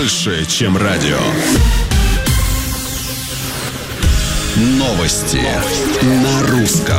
больше, чем радио. Новости на русском.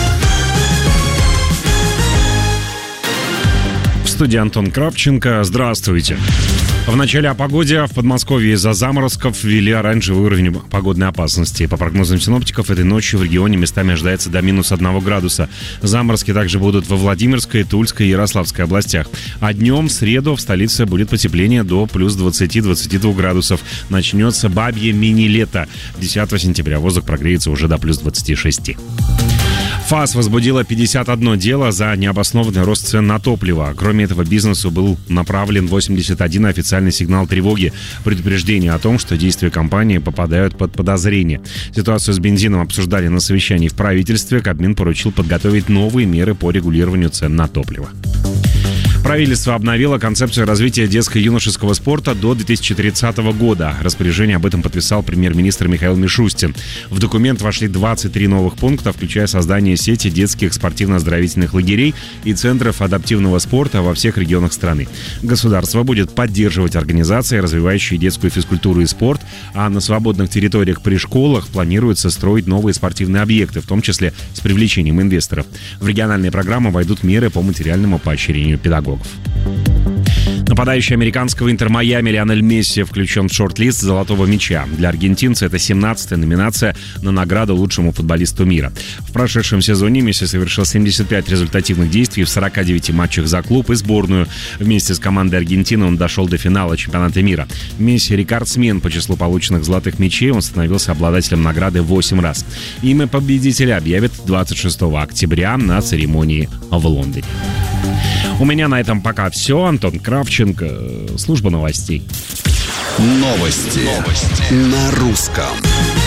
В студии Антон Кравченко. Здравствуйте. В начале о погоде. В Подмосковье из-за заморозков ввели оранжевый уровень погодной опасности. По прогнозам синоптиков, этой ночью в регионе местами ожидается до минус 1 градуса. Заморозки также будут во Владимирской, Тульской и Ярославской областях. А днем в среду в столице будет потепление до плюс 20-22 градусов. Начнется бабье мини-лето. 10 сентября воздух прогреется уже до плюс 26. ФАС возбудила 51 дело за необоснованный рост цен на топливо. Кроме этого, бизнесу был направлен 81 официальный сигнал тревоги, предупреждение о том, что действия компании попадают под подозрение. Ситуацию с бензином обсуждали на совещании в правительстве. Кабмин поручил подготовить новые меры по регулированию цен на топливо. Правительство обновило концепцию развития детско-юношеского спорта до 2030 года. Распоряжение об этом подписал премьер-министр Михаил Мишустин. В документ вошли 23 новых пункта, включая создание сети детских спортивно-оздоровительных лагерей и центров адаптивного спорта во всех регионах страны. Государство будет поддерживать организации, развивающие детскую физкультуру и спорт, а на свободных территориях при школах планируется строить новые спортивные объекты, в том числе с привлечением инвесторов. В региональные программы войдут меры по материальному поощрению педагогов. Нападающий американского Интер Майами Лионель Месси включен в шорт-лист «Золотого мяча». Для аргентинца это 17-я номинация на награду лучшему футболисту мира. В прошедшем сезоне Месси совершил 75 результативных действий в 49 матчах за клуб и сборную. Вместе с командой Аргентины он дошел до финала чемпионата мира. Месси — рекордсмен по числу полученных золотых мячей. Он становился обладателем награды 8 раз. Имя победителя объявят 26 октября на церемонии в Лондоне. У меня на этом пока все. Антон Кравченко, служба новостей. Новости на русском.